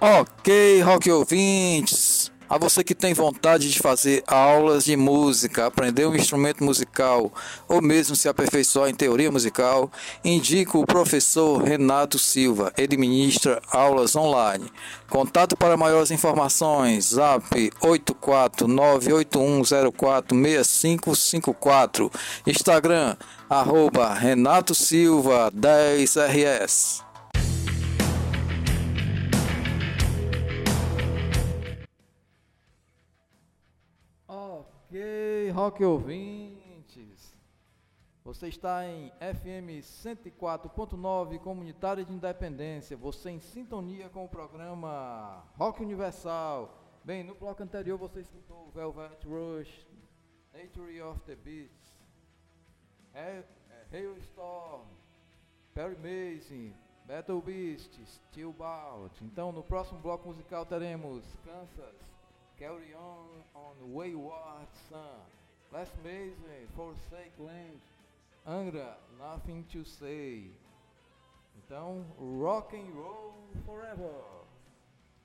Ok, rock ouvintes, a você que tem vontade de fazer aulas de música, aprender um instrumento musical ou mesmo se aperfeiçoar em teoria musical, indico o professor Renato Silva. Ele ministra aulas online. Contato para maiores informações, zap 84981046554, Instagram, Renato Silva 10RS. Ok, rock ouvintes, você está em FM 104.9 Comunitária de Independência, você em sintonia com o programa Rock Universal. Bem, no bloco anterior você escutou Velvet Rush, Nature of the Beats, Hailstorm, Perry Mason, Battle Beast, Steel Bout. Então no próximo bloco musical teremos Kansas, Carry on Wayward Sun, Last Mason, Forsake Land, Angra, Nothing to Say. Então, rock and roll forever.